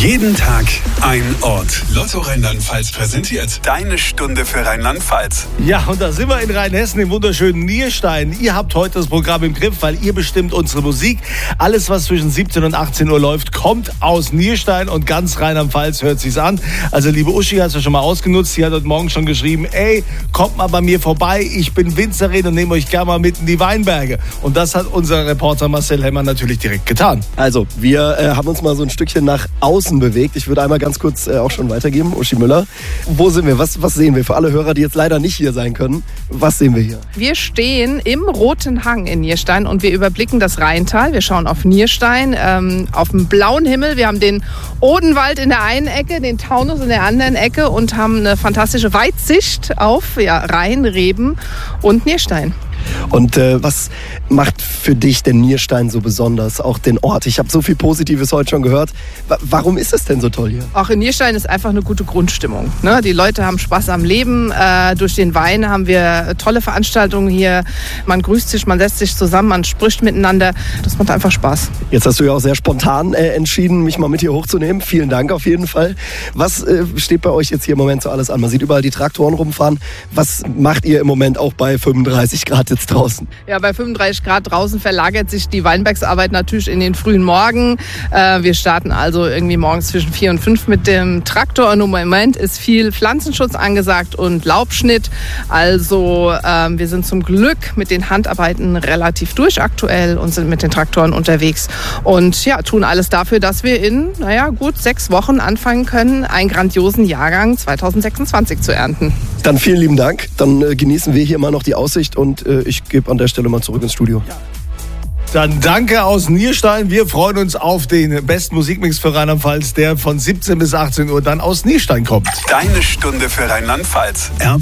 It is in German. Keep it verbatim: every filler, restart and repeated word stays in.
Jeden Tag ein Ort. Lotto Rheinland-Pfalz präsentiert deine Stunde für Rheinland-Pfalz. Ja, und da sind wir in Rheinhessen im wunderschönen Nierstein. Ihr habt heute das Programm im Griff, weil ihr bestimmt unsere Musik. Alles, was zwischen siebzehn und achtzehn Uhr läuft, kommt aus Nierstein und ganz Rheinland-Pfalz hört sich's an. Also liebe Uschi, hast du schon mal ausgenutzt. Sie hat heute Morgen schon geschrieben, ey, kommt mal bei mir vorbei. Ich bin Winzerin und nehme euch gerne mal mit in die Weinberge. Und das hat unser Reporter Marcel Hemmer natürlich direkt getan. Also, wir äh, haben uns mal so ein Stückchen nach außen bewegt. Ich würde einmal ganz kurz äh, auch schon weitergeben. Uschi Müller, wo sind wir? Was, was sehen wir? Für alle Hörer, die jetzt leider nicht hier sein können, was sehen wir hier? Wir stehen im Roten Hang in Nierstein und wir überblicken das Rheintal. Wir schauen auf Nierstein, ähm, auf den blauen Himmel. Wir haben den Odenwald in der einen Ecke, den Taunus in der anderen Ecke und haben eine fantastische Weitsicht auf ja, Rhein, Reben und Nierstein. Und äh, was macht für dich den Nierstein so besonders, auch den Ort? Ich habe so viel Positives heute schon gehört. W- warum ist es denn so toll hier? Auch in Nierstein ist einfach eine gute Grundstimmung. Ne? Die Leute haben Spaß am Leben. Äh, durch den Wein haben wir tolle Veranstaltungen hier. Man grüßt sich, man setzt sich zusammen, man spricht miteinander. Das macht einfach Spaß. Jetzt hast du ja auch sehr spontan äh, entschieden, mich mal mit hier hochzunehmen. Vielen Dank auf jeden Fall. Was äh, steht bei euch jetzt hier im Moment so alles an? Man sieht überall die Traktoren rumfahren. Was macht ihr im Moment auch bei fünfunddreißig Grad jetzt draußen? Ja, bei fünfunddreißig Grad draußen verlagert sich die Weinbergsarbeit natürlich in den frühen Morgen. Äh, wir starten also irgendwie morgens zwischen vier und fünf mit dem Traktor. Und im Moment ist viel Pflanzenschutz angesagt und Laubschnitt. Also ähm, wir sind zum Glück mit den Handarbeiten relativ durch aktuell und sind mit den Traktoren unterwegs. Und ja, tun alles dafür, dass wir in, naja, gut sechs Wochen anfangen können, einen grandiosen Jahrgang zwanzig sechsundzwanzig zu ernten. Dann vielen lieben Dank. Dann äh, genießen wir hier mal noch die Aussicht und äh, ich gebe an der Stelle mal zurück ins Studio. Ja. Dann danke aus Nierstein. Wir freuen uns auf den besten Musikmix für Rheinland-Pfalz, der von siebzehn bis achtzehn Uhr dann aus Nierstein kommt. Deine Stunde für Rheinland-Pfalz.